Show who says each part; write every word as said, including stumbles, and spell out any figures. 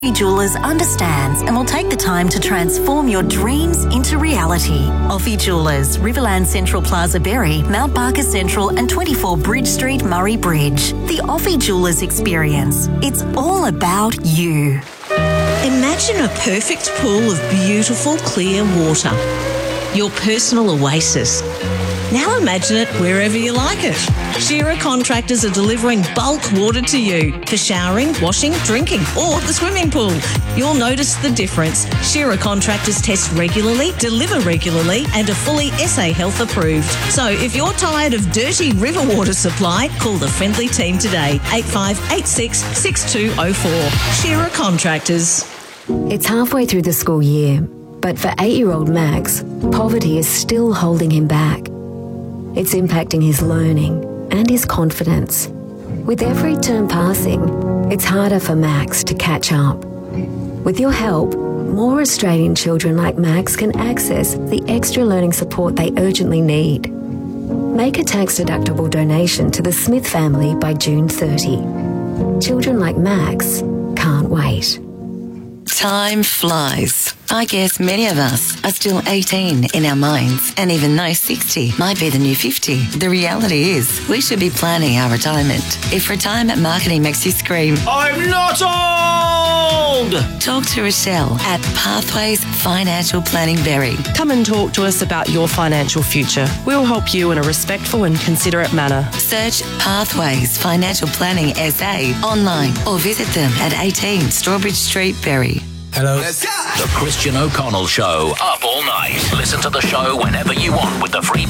Speaker 1: Jewellers understands and will take the time to transform your dreams into reality. Offie Jewellers, Riverland Central Plaza Berry, Mount Barker Central and twenty-four Bridge Street, Murray Bridge. The Offie Jewellers experience. It's all about you.
Speaker 2: Imagine a perfect pool of beautiful clear water. Your personal oasis. Now imagine it wherever you like it. Shearer Contractors are delivering bulk water to you for showering, washing, drinking or the swimming pool. You'll notice the difference. Shearer Contractors test regularly, deliver regularly and are fully S A Health approved. So if you're tired of dirty river water supply, call the friendly team today. eight five eight six, six two zero four. Shearer Contractors.
Speaker 3: It's halfway through the school year, but for eight-year-old Max, poverty is still holding him back. It's impacting his learning and his confidence. With every term passing, it's harder for Max to catch up. With your help, more Australian children like Max can access the extra learning support they urgently need. Make a tax-deductible donation to the Smith family by June thirtieth. Children like Max can't wait.
Speaker 4: Time flies. I guess many of us are still eighteen in our minds, and even though sixty might be the new fifty, the reality is we should be planning our retirement. If retirement marketing makes you scream,
Speaker 5: I'm not old!
Speaker 4: Talk to Rochelle at Pathways Financial Planning Berry.
Speaker 6: Come and talk to us about your financial future. We'll help you in a respectful and considerate manner.
Speaker 4: Search Pathways Financial Planning S A online or visit them at eighteen Strawbridge Street, Berry.
Speaker 7: Hello. Let's go.
Speaker 8: The Christian O'Connell Show. Up all night. Listen to the show whenever you want with the free